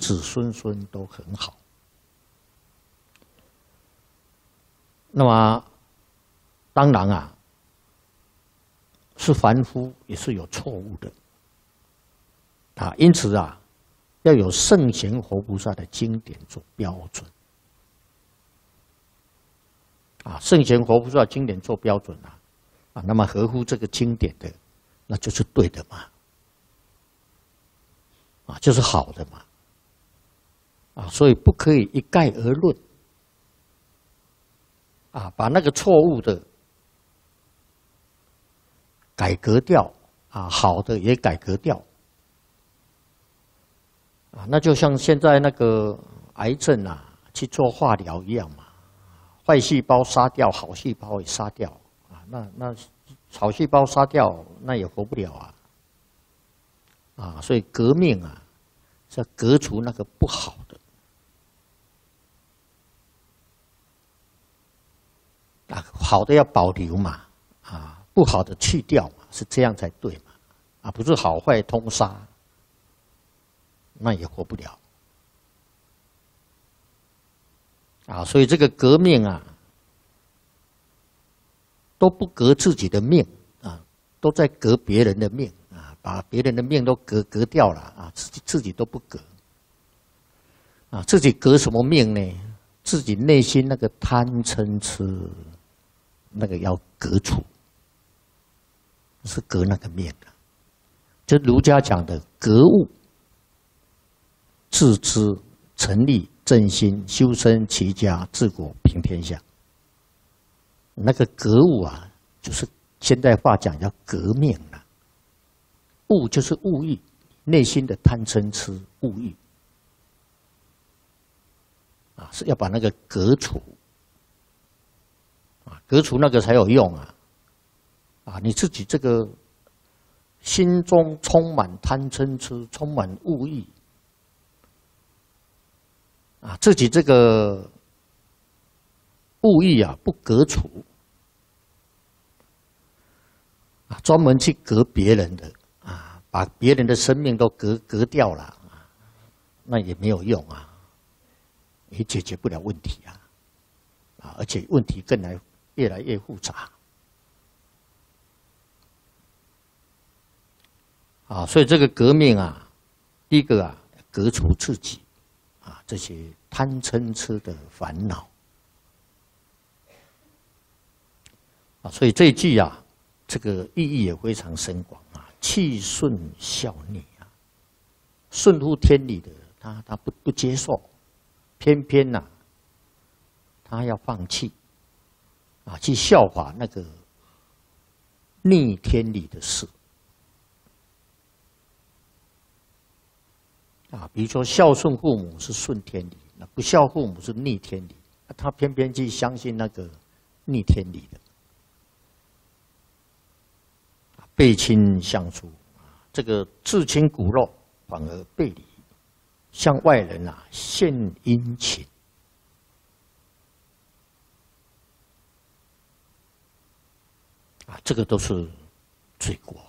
子孙孙都很好。那么，当然啊，是凡夫也是有错误的啊，因此啊，要有圣贤活菩萨的经典做标准啊，圣贤活菩萨经典做标准啊，那么合乎这个经典的，那就是对的嘛，啊，就是好的嘛，啊，所以不可以一概而论。啊，把那个错误的改革掉，啊，好的也改革掉，啊，那就像现在那个癌症啊，去做化疗一样嘛，坏细胞杀掉，好细胞也杀掉，啊，那好细胞杀掉，那也活不了啊，啊，所以革命啊，是要革除那个不好的。啊，好的要保留嘛，啊，不好的去掉嘛，是这样才对嘛，啊，不是好坏通杀，那也活不了，啊，所以这个革命啊，都不革自己的命啊，都在革别人的命啊，把别人的命都革掉了啊，自己都不革，啊，自己革什么命呢？自己内心那个贪嗔痴。那个要革除，是革那个面的，就儒家讲的格物、致知、成立、正心、修身、齐家、治国、平天下。那个格物啊，就是现代话讲叫革命了。物就是物欲，内心的贪嗔痴物欲啊，是要把那个革除。啊，革除那个才有用啊！啊，你自己这个心中充满贪嗔痴，充满物欲啊，自己这个物欲啊不革除啊，专门去革别人的啊，把别人的生命都革掉了啊，那也没有用啊，也解决不了问题啊！啊，而且问题越来越复杂，啊，所以这个革命啊，第一个啊，革除自己啊这些贪嗔痴的烦恼啊，所以这一句啊，这个意义也非常深广啊，气顺效逆啊，顺乎天理的他不接受，偏偏呐，他要放弃。啊，去效法那个逆天理的事啊，比如说孝顺父母是顺天理，那不孝父母是逆天理，他偏偏去相信那个逆天理的，背亲相疏，这个至亲骨肉反而背离，向外人啊献殷勤。啊，这个都是罪过